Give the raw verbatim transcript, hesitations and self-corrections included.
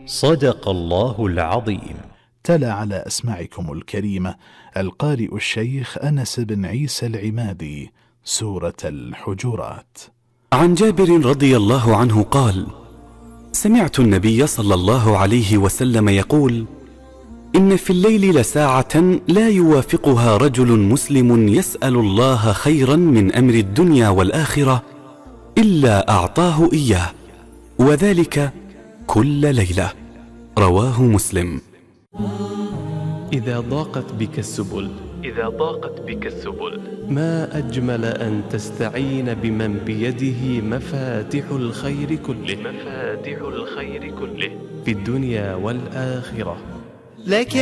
صدق الله العظيم. تلا على أسماعكم الكريمة القارئ الشيخ أنس بن عيسى العمادي سورة الحجرات. عن جابر رضي الله عنه قال: سمعت النبي صلى الله عليه وسلم يقول: إن في الليل لساعة لا يوافقها رجل مسلم يسأل الله خيرا من أمر الدنيا والآخرة إلا أعطاه إياه، وذلك كل ليلة. رواه مسلم. إذا ضاقت بك السبل إذا ضاقت بك السبل ما أجمل أن تستعين بمن بيده مفاتح الخير كله مفاتح الخير كله في الدنيا والآخرة. لك